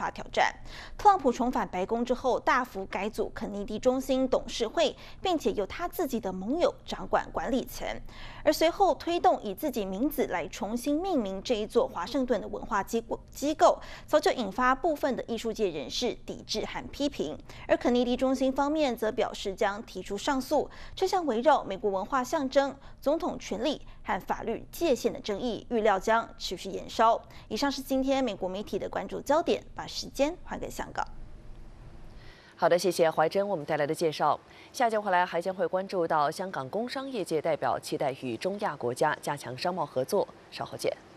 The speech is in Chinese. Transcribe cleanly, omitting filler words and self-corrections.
化挑战。特朗普重返白宫之后，大幅改组肯尼迪中心董事会，并且由他自己的盟友掌管管理层，而随后推动以自己名字来重新命名这一座华盛顿的文化机构，早就引发部分的艺术界人士抵制和批评。而肯尼迪中心方面则表示将提出上诉。这项围绕美国文化象征、总统权力和法律界限的争议，预料将持续延烧。以上是今天美国媒体的关注焦点，把时间还给香港。 好的，谢谢怀珍为我们带来的介绍。下节回来还将会关注到香港工商业界代表期待与中亚国家加强商贸合作，稍后见。